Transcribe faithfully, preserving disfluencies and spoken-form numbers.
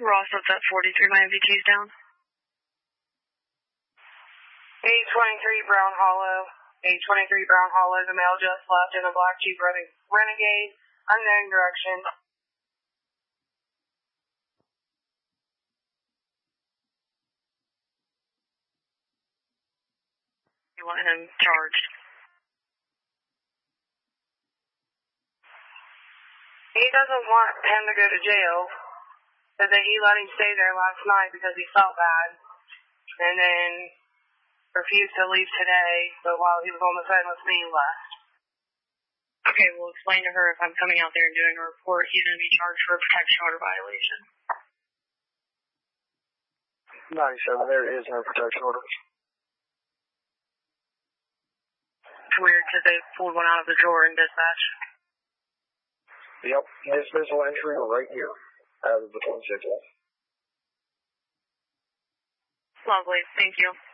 Ross, what's that forty-three? My M V T's down. eight twenty-three Brown Hollow. eight twenty-three Brown Hollow. The male just left in a black Jeep Renegade. Unknown direction. You want him charged? He doesn't want him to go to jail. Said that he let him stay there last night because he felt bad. And then refused to leave today, but while he was on the phone with me, left. Okay, we'll explain to her if I'm coming out there and doing a report, he's going to be charged for a protection order violation. ninety-seven, there is no protection order. It's weird because they pulled one out of the drawer in dispatch. Yep, dismissal entry right here, as of the twenty-sixth. Lovely, thank you.